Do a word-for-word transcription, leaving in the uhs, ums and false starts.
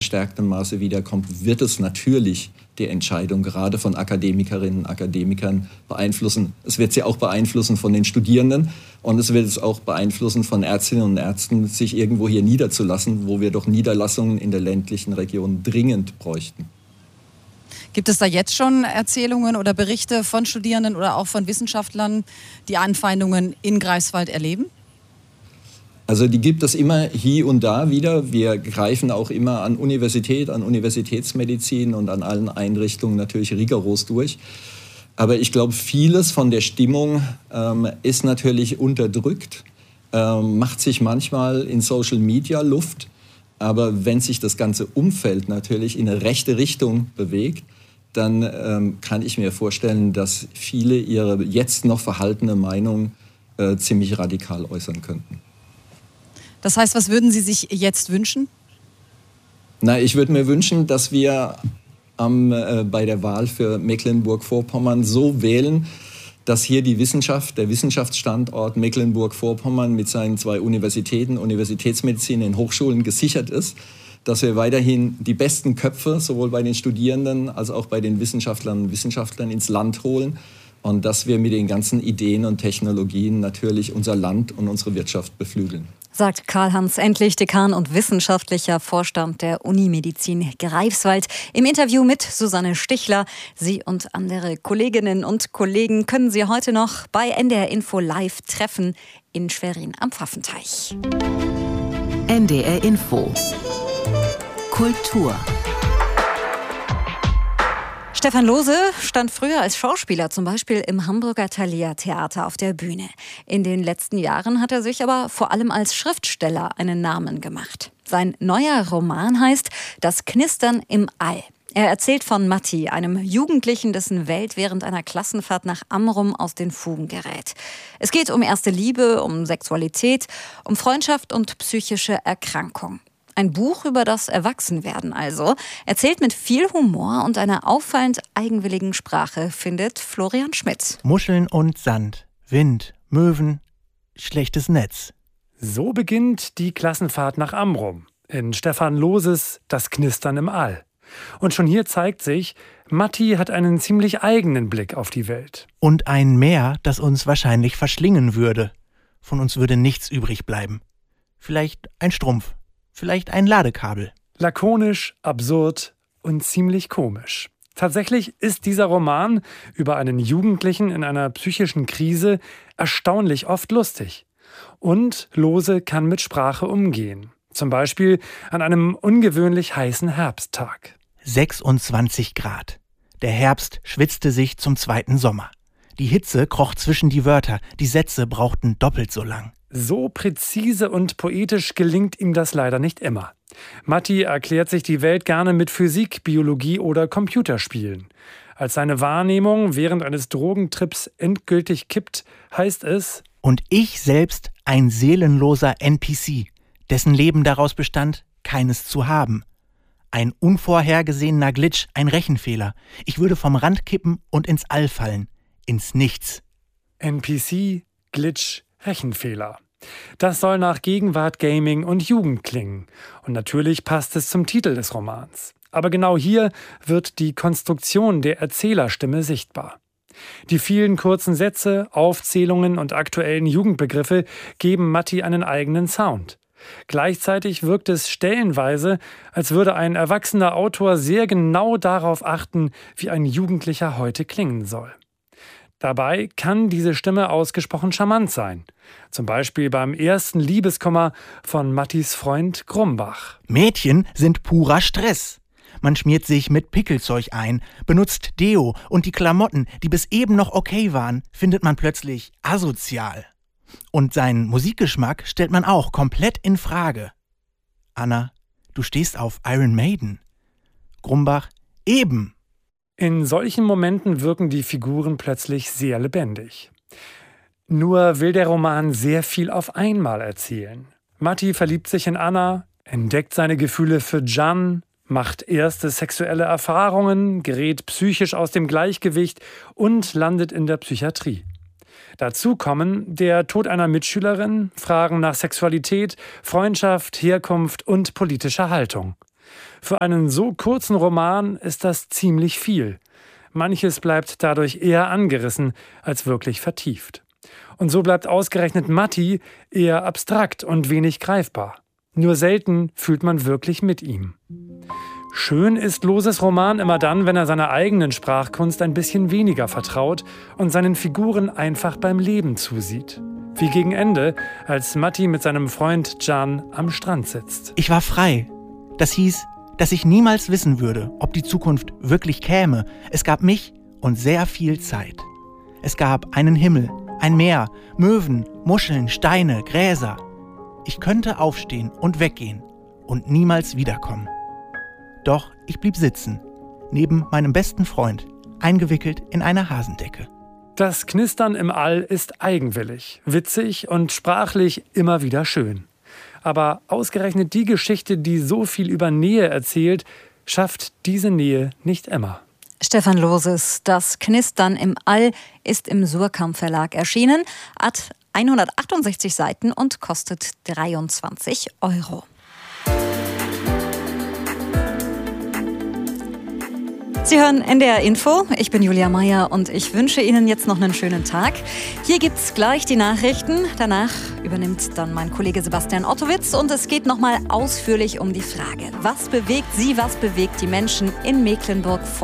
verstärktem Maße wiederkommt, wird es natürlich die Entscheidung gerade von Akademikerinnen und Akademikern beeinflussen. Es wird sie auch beeinflussen von den Studierenden und es wird es auch beeinflussen von Ärztinnen und Ärzten, sich irgendwo hier niederzulassen, wo wir doch Niederlassungen in der ländlichen Region dringend bräuchten. Gibt es da jetzt schon Erzählungen oder Berichte von Studierenden oder auch von Wissenschaftlern, die Anfeindungen in Greifswald erleben? Also die gibt es immer hier und da wieder. Wir greifen auch immer an Universität, an Universitätsmedizin und an allen Einrichtungen natürlich rigoros durch. Aber ich glaube, vieles von der Stimmung ähm, ist natürlich unterdrückt, ähm, macht sich manchmal in Social Media Luft. Aber wenn sich das ganze Umfeld natürlich in eine rechte Richtung bewegt, dann ähm, kann ich mir vorstellen, dass viele ihre jetzt noch verhaltene Meinung äh, ziemlich radikal äußern könnten. Das heißt, was würden Sie sich jetzt wünschen? Na, ich würde mir wünschen, dass wir ähm, äh, bei der Wahl für Mecklenburg-Vorpommern so wählen, dass hier die Wissenschaft, der Wissenschaftsstandort Mecklenburg-Vorpommern mit seinen zwei Universitäten, Universitätsmedizin in Hochschulen gesichert ist, dass wir weiterhin die besten Köpfe sowohl bei den Studierenden als auch bei den Wissenschaftlern und Wissenschaftlern ins Land holen und dass wir mit den ganzen Ideen und Technologien natürlich unser Land und unsere Wirtschaft beflügeln. Sagt Karl-Hans Endlich, Dekan und wissenschaftlicher Vorstand der Unimedizin Greifswald. Im Interview mit Susanne Stichler. Sie und andere Kolleginnen und Kollegen können Sie heute noch bei N D R Info live treffen in Schwerin am Pfaffenteich. N D R Info Kultur. Stefan Lohse stand früher als Schauspieler zum Beispiel im Hamburger Thalia Theater auf der Bühne. In den letzten Jahren hat er sich aber vor allem als Schriftsteller einen Namen gemacht. Sein neuer Roman heißt Das Knistern im All. Er erzählt von Matti, einem Jugendlichen, dessen Welt während einer Klassenfahrt nach Amrum aus den Fugen gerät. Es geht um erste Liebe, um Sexualität, um Freundschaft und psychische Erkrankung. Ein Buch über das Erwachsenwerden also, erzählt mit viel Humor und einer auffallend eigenwilligen Sprache, findet Florian Schmidt. Muscheln und Sand, Wind, Möwen, schlechtes Netz. So beginnt die Klassenfahrt nach Amrum in Stefan Lohses Das Knistern im All. Und schon hier zeigt sich, Matti hat einen ziemlich eigenen Blick auf die Welt. Und ein Meer, das uns wahrscheinlich verschlingen würde. Von uns würde nichts übrig bleiben. Vielleicht ein Strumpf. Vielleicht ein Ladekabel. Lakonisch, absurd und ziemlich komisch. Tatsächlich ist dieser Roman über einen Jugendlichen in einer psychischen Krise erstaunlich oft lustig. Und Lohse kann mit Sprache umgehen. Zum Beispiel an einem ungewöhnlich heißen Herbsttag. sechsundzwanzig Grad. Der Herbst schwitzte sich zum zweiten Sommer. Die Hitze kroch zwischen die Wörter, die Sätze brauchten doppelt so lang. So präzise und poetisch gelingt ihm das leider nicht immer. Matti erklärt sich die Welt gerne mit Physik, Biologie oder Computerspielen. Als seine Wahrnehmung während eines Drogentrips endgültig kippt, heißt es: Und ich selbst ein seelenloser N P C, dessen Leben daraus bestand, keines zu haben. Ein unvorhergesehener Glitch, ein Rechenfehler. Ich würde vom Rand kippen und ins All fallen. Ins Nichts. N P C, Glitch, Rechenfehler. Das soll nach Gegenwart, Gaming und Jugend klingen. Und natürlich passt es zum Titel des Romans. Aber genau hier wird die Konstruktion der Erzählerstimme sichtbar. Die vielen kurzen Sätze, Aufzählungen und aktuellen Jugendbegriffe geben Matti einen eigenen Sound. Gleichzeitig wirkt es stellenweise, als würde ein erwachsener Autor sehr genau darauf achten, wie ein Jugendlicher heute klingen soll. Dabei kann diese Stimme ausgesprochen charmant sein. Zum Beispiel beim ersten Liebeskummer von Mattis Freund Grumbach. Mädchen sind purer Stress. Man schmiert sich mit Pickelzeug ein, benutzt Deo und die Klamotten, die bis eben noch okay waren, findet man plötzlich asozial. Und seinen Musikgeschmack stellt man auch komplett in Frage. Anna, du stehst auf Iron Maiden. Grumbach, eben. In solchen Momenten wirken die Figuren plötzlich sehr lebendig. Nur will der Roman sehr viel auf einmal erzählen. Matti verliebt sich in Anna, entdeckt seine Gefühle für Can, macht erste sexuelle Erfahrungen, gerät psychisch aus dem Gleichgewicht und landet in der Psychiatrie. Dazu kommen der Tod einer Mitschülerin, Fragen nach Sexualität, Freundschaft, Herkunft und politischer Haltung. Für einen so kurzen Roman ist das ziemlich viel. Manches bleibt dadurch eher angerissen als wirklich vertieft. Und so bleibt ausgerechnet Matti eher abstrakt und wenig greifbar. Nur selten fühlt man wirklich mit ihm. Schön ist Loses Roman immer dann, wenn er seiner eigenen Sprachkunst ein bisschen weniger vertraut und seinen Figuren einfach beim Leben zusieht. Wie gegen Ende, als Matti mit seinem Freund Can am Strand sitzt. Ich war frei. Das hieß, dass ich niemals wissen würde, ob die Zukunft wirklich käme. Es gab mich und sehr viel Zeit. Es gab einen Himmel, ein Meer, Möwen, Muscheln, Steine, Gräser. Ich könnte aufstehen und weggehen und niemals wiederkommen. Doch ich blieb sitzen, neben meinem besten Freund, eingewickelt in eine Hasendecke. Das Knistern im All ist eigenwillig, witzig und sprachlich immer wieder schön. Aber ausgerechnet die Geschichte, die so viel über Nähe erzählt, schafft diese Nähe nicht immer. Stefan Loses Das Knistern im All ist im Suhrkamp Verlag erschienen, hat hundertachtundsechzig Seiten und kostet dreiundzwanzig Euro. Sie hören N D R Info. Ich bin Julia Meyer und ich wünsche Ihnen jetzt noch einen schönen Tag. Hier gibt's gleich die Nachrichten. Danach übernimmt dann mein Kollege Sebastian Ottowitz und es geht nochmal ausführlich um die Frage: Was bewegt Sie, was bewegt die Menschen in Mecklenburg-Vorpommern?